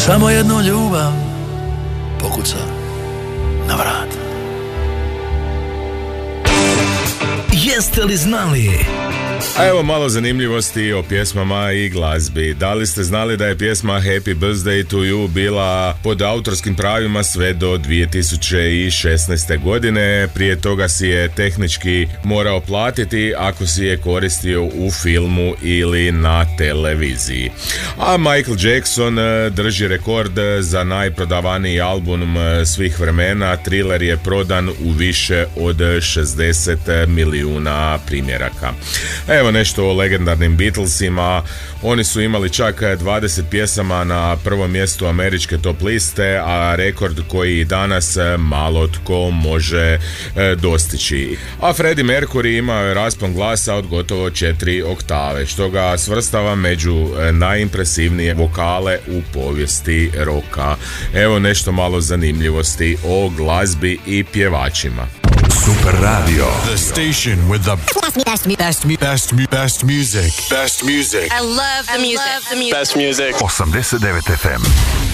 Samo jednu ljubav pokuca na vrat. Jeste li znali? A evo malo zanimljivosti o pjesmama i glazbi. Da li ste znali da je pjesma Happy Birthday to You bila pod autorskim pravima sve do 2016. godine? Prije toga si je tehnički morao platiti ako si je koristio u filmu ili na televiziji. A Michael Jackson drži rekord za najprodavaniji album svih vremena. Thriller je prodan u više od 60 milijuna primjeraka. Evo nešto o legendarnim Beatlesima. Oni su imali čak 20 pjesama na prvom mjestu američke top liste, a rekord koji danas malo tko može dostići. A Freddie Mercury ima raspon glasa od gotovo 4 oktave, što ga svrstava među najimpresivnije vokale u povijesti roka. Evo nešto malo zanimljivosti o glazbi i pjevačima. Super Radio. The station with the best music. Best music. I love the music. Best music. 89 FM.